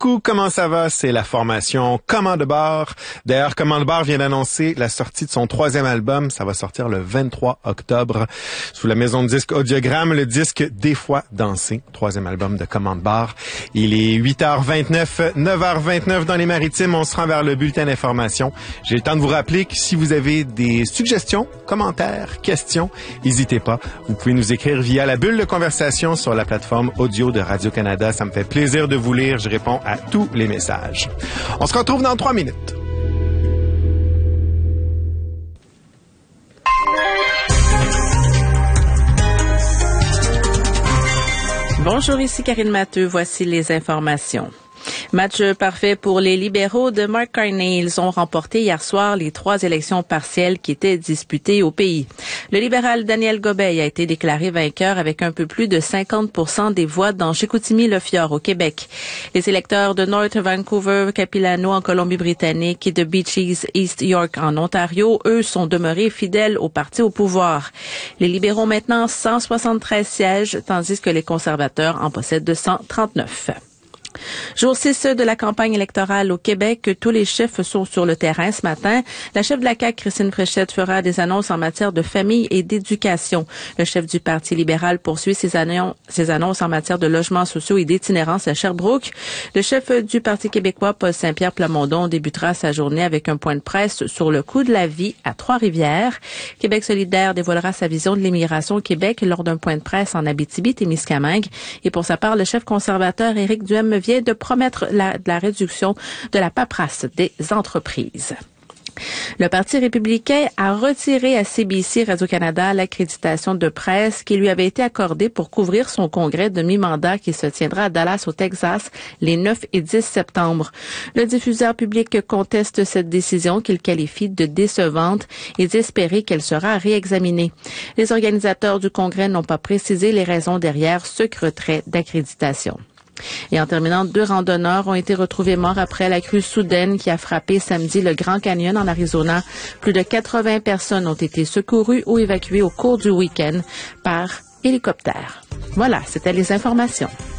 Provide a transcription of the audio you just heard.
Coucou, comment ça va? C'est la formation Commande Bar. D'ailleurs, Commande Bar vient d'annoncer la sortie de son 3e album. Ça va sortir le 23 octobre sous la maison de disques Audiogramme, le disque Des fois dansé, 3e album de Commande Bar. Il est 8h29, 9h29 dans les Maritimes. On se rend vers le bulletin d'information. J'ai le temps de vous rappeler que si vous avez des suggestions, commentaires, questions, n'hésitez pas. Vous pouvez nous écrire via la bulle de conversation sur la plateforme audio de Radio-Canada. Ça me fait plaisir de vous lire. Je réponds à tous les messages. On se retrouve dans 3 minutes. Bonjour, ici Karine Matteux. Voici les informations. Match parfait pour les libéraux de Mark Carney. Ils ont remporté hier soir les 3 élections partielles qui étaient disputées au pays. Le libéral Daniel Gobeil a été déclaré vainqueur avec un peu plus de 50% des voix dans Chicoutimi-Le-Fjord au Québec. Les électeurs de North Vancouver, Capilano en Colombie-Britannique et de Beaches, East York en Ontario, eux, sont demeurés fidèles au parti au pouvoir. Les libéraux ont maintenant 173 sièges, tandis que les conservateurs en possèdent 239. Jour 6 de la campagne électorale au Québec, tous les chefs sont sur le terrain ce matin. La chef de la CAQ, Christine Fréchette, fera des annonces en matière de famille et d'éducation. Le chef du Parti libéral poursuit ses annonces en matière de logements sociaux et d'itinérance à Sherbrooke. Le chef du Parti québécois, Paul Saint-Pierre Plamondon, débutera sa journée avec un point de presse sur le coût de la vie à Trois-Rivières. Québec solidaire dévoilera sa vision de l'immigration au Québec lors d'un point de presse en Abitibi-Témiscamingue. Et pour sa part, le chef conservateur Éric Duhem vient de promettre la réduction de la paperasse des entreprises. Le Parti républicain a retiré à CBC Radio-Canada l'accréditation de presse qui lui avait été accordée pour couvrir son congrès de mi-mandat qui se tiendra à Dallas, au Texas, les 9 et 10 septembre. Le diffuseur public conteste cette décision qu'il qualifie de décevante et d'espérer qu'elle sera réexaminée. Les organisateurs du congrès n'ont pas précisé les raisons derrière ce retrait d'accréditation. Et en terminant, 2 randonneurs ont été retrouvés morts après la crue soudaine qui a frappé samedi le Grand Canyon en Arizona. Plus de 80 personnes ont été secourues ou évacuées au cours du week-end par hélicoptère. Voilà, c'était les informations.